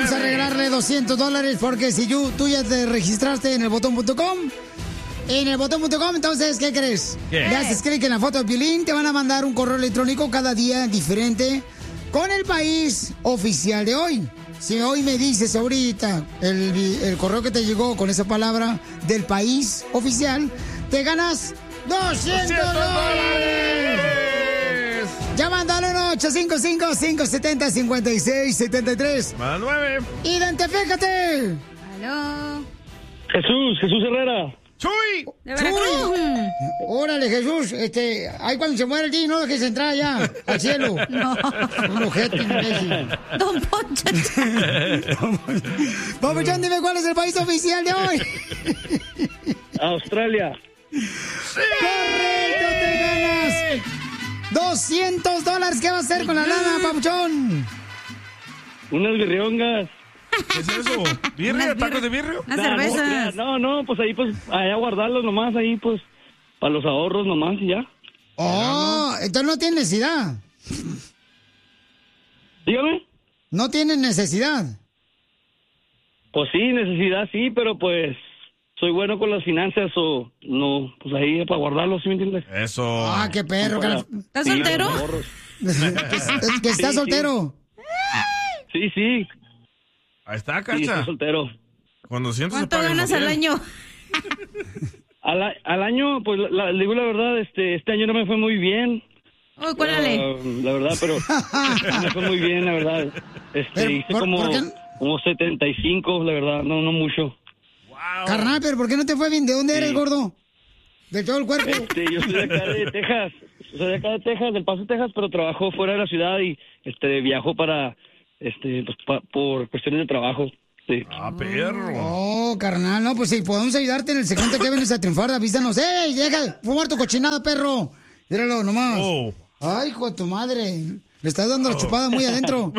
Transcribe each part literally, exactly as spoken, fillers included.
vamos a regalarle doscientos dólares porque si tú, tú ya te registraste en el botón punto com, en el botón punto com, entonces, ¿qué crees? ¿Qué? Le haces clic en la foto de Piolín, te van a mandar un correo electrónico cada día diferente con el país oficial de hoy. Si hoy me dices ahorita el, el correo que te llegó con esa palabra del país oficial, te ganas doscientos dólares. Ya mándalo en ocho cinco cinco, cinco siete cero, cinco seis siete tres. Más nueve. ¡Identifícate! Aló. Jesús, Jesús Herrera. ¡Chuy! ¿De Veracruz? Órale, Jesús, este, ahí cuando se muere el día, no dejes entrar ya al cielo. No. Un ojete, imbécil. Don Poncho. Papuchón, dime cuál es el país oficial de hoy. Australia. ¡Correcto, te ganas! doscientos dólares, ¿qué va a hacer con la lana, Papuchón? Unas birriongas. ¿Qué es eso? ¿Birria? ¿Tacos de birrio? Unas No, cervezas. No, no, pues ahí pues, allá guardarlos nomás, ahí pues, para los ahorros nomás y ya. Oh, entonces no tiene necesidad. Dígame. No tiene necesidad. Pues sí, necesidad sí, pero pues soy bueno con las finanzas o no, pues ahí para guardarlos, ¿sí me entiendes? Eso. Ah, qué perro. Para- Que, ¿Estás sí, soltero? los ahorros. que está Sí, soltero. Sí, sí, Ahí está, sí, Cacha. estoy soltero. Con doscientos se ¿Cuánto paga ganas el al motel. año? Al, a- al año, pues la- le digo la verdad, este este año no me fue muy bien. Uy, cuélale. Ah, la verdad, pero no me fue muy bien, la verdad. Este, Pero, hice ¿por- como, por qué? como setenta y cinco, la verdad, no, no mucho. Carnal, pero ¿por qué no te fue bien? ¿De dónde eres, gordo? ¿De todo el cuerpo? Este, yo soy de acá de Texas, soy de acá de Texas, del Paso, Texas, pero trabajo fuera de la ciudad y este viajo para, este, pues, pa- por cuestiones de trabajo. Sí. Ah, perro. Oh, carnal, no, pues si podemos ayudarte en el segmento que vienes a triunfar, avísanos. ¡Ey, deja de fumar tu cochinada, perro! Míralo nomás. Oh. Ay, hijo de tu madre. Le estás dando la chupada muy adentro.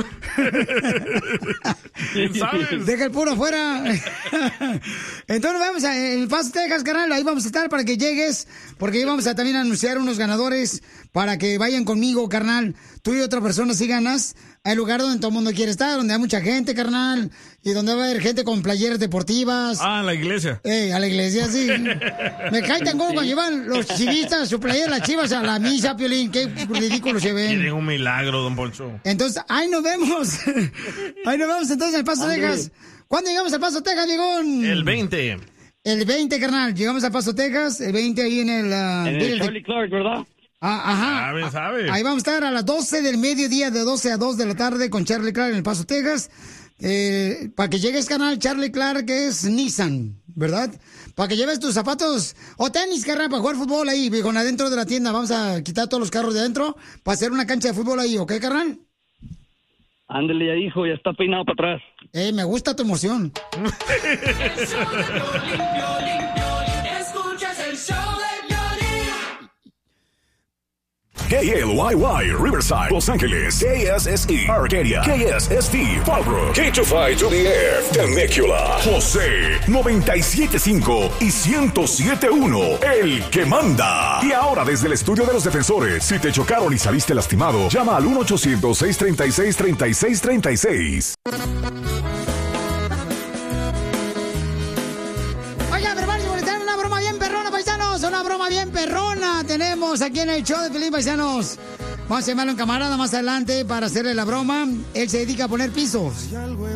¿Quién sabe? Deja el puro afuera. Entonces vamos a en El Paso, Texas, carnal. Ahí vamos a estar para que llegues. Porque ahí vamos a también anunciar unos ganadores para que vayan conmigo, carnal. Tú y otra persona si ganas. Al lugar donde todo el mundo quiere estar, donde hay mucha gente, carnal. Y donde va a haber gente con playeras deportivas. Ah, la iglesia. Eh, a la iglesia, sí. Me cae tan gordo cuando llevan los chivistas, su playera, las chivas a la misa, Piolín. Qué ridículo se ven. Quieren un milagro, don Poncho. Entonces, ahí nos vemos. Ahí nos vemos entonces en El Paso, Texas. ¿Cuándo llegamos al Paso, Texas, viejón? El veinte. El veinte, carnal. Llegamos al Paso, Texas. El veinte ahí en el... uh, En el Charlie Clark, ¿verdad? Ah, ajá. Sabe, sabe. Ahí vamos a estar a las doce del mediodía, de doce a dos de la tarde con Charlie Clark en El Paso, Texas. Eh, para que llegues, carnal, Charlie Clark es Nissan, ¿verdad? Para que lleves tus zapatos o tenis, carnal, para jugar fútbol ahí, con adentro de la tienda. Vamos a quitar todos los carros de adentro para hacer una cancha de fútbol ahí, ¿ok, carnal? Ándale, ya dijo, ya está peinado para atrás. Eh, me gusta tu emoción. Escuchas el show de Piolín. K L Y Y, Riverside, Los Ángeles, K S S E, Arcadia, K S S T, Fallbrook, K two five to the Air, Temecula, José, noventa y siete punto cinco y ciento siete punto uno, el que manda. Y ahora desde el estudio de los defensores, si te chocaron y saliste lastimado, llama al uno ochocientos, seiscientos treinta y seis, treinta y seis treinta y seis. Oiga, pero vamos a tener una broma bien perrona, paisanos. Una broma bien perrona tenemos aquí en el show de Piolín, paisanos. Vamos a llamarlo a un camarada más adelante para hacerle la broma. Él se dedica a poner pisos.